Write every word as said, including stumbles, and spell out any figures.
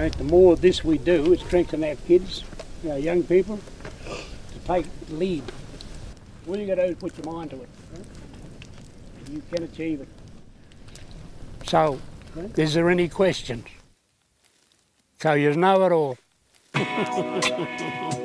know, the more of this we do, it strengthens our kids, our young people, to take lead. All you got to do is put your mind to it. Right? You can achieve it. So, right? Is there any questions? So you know it all.